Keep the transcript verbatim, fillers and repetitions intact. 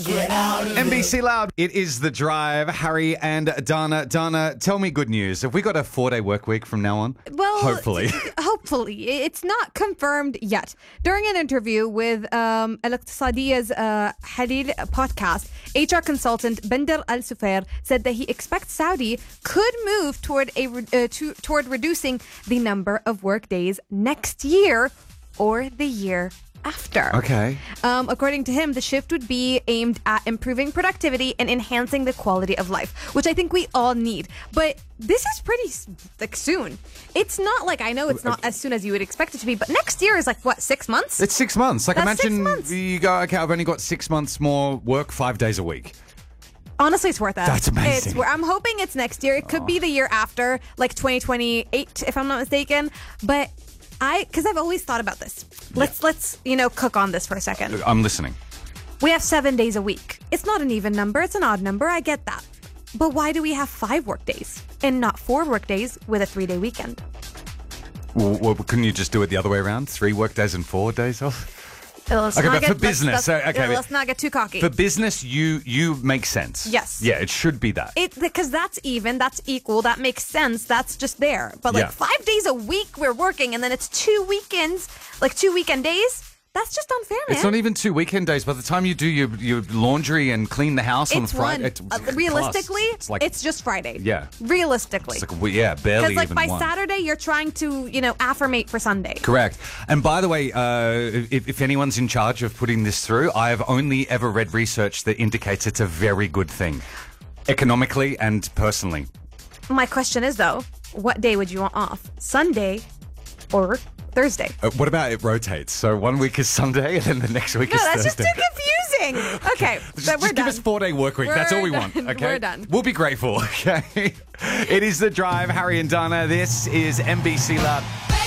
Get out of N B C Loud. It is The Drive. Harry and Dana. Dana, tell me good news. Have we got a four-day work week from now on? Well, Hopefully. hopefully. It's not confirmed yet. During an interview with um, Al-Iqtisadiya's uh, Halil podcast, H R consultant Bender Al-Sufair said that he expects Saudi could move toward a uh, to, toward reducing the number of work days next year or the year after. Okay. Um, according to him, the shift would be aimed at improving productivity and enhancing the quality of life, which I think we all need. But this is pretty like soon. It's not like, I know it's not as soon as you would expect it to be, but next year is like, what, six months? It's six months. Like, That's imagine six months. you go, okay, I've only got six months more work, five days a week. Honestly, it's worth it. That's amazing. It's, wor- I'm hoping it's next year. It could be the year after, like twenty twenty-eight, if I'm not mistaken. But I, because I've always thought about this. Let's, let's, you know, cook on this for a second. I'm listening. We have seven days a week. It's not an even number. It's an odd number. I get that. But why do we have five work days and not four work days with a three-day weekend? Well, well, couldn't you just do it the other way around? Three work days and four days off? Uh, let's Okay, not but get- for let's- business, let's- so- okay, uh, but- let's not get too cocky. For business, you you make sense. Yes. Yeah, it should be that. It because that's even, that's equal, that makes sense. That's just there. But like Yeah. five days a week we're working, and then it's two weekends, like two weekend days. That's just unfair, man. It's not even two weekend days. By the time you do your, your laundry and clean the house on It's Friday, one. it's, Uh, it's realistically, it's like it's just Friday. Yeah. Realistically, it's like yeah, barely because like even by one. Saturday you're trying to you know affirmate for Sunday. Correct. And by the way, uh, if, if anyone's in charge of putting this through, I have only ever read research that indicates it's a very good thing, economically and personally. My question is though, what day would you want off? Sunday or Thursday? Uh, what about it rotates? So one week is Sunday and then the next week No, is that's just Thursday. too confusing. Okay, Just, so just we're give done. us four day work week. That's all we We're want. done. Okay, We're done. We'll be grateful. Okay, it is The Drive. Harry and Dana. This is N B C Loud.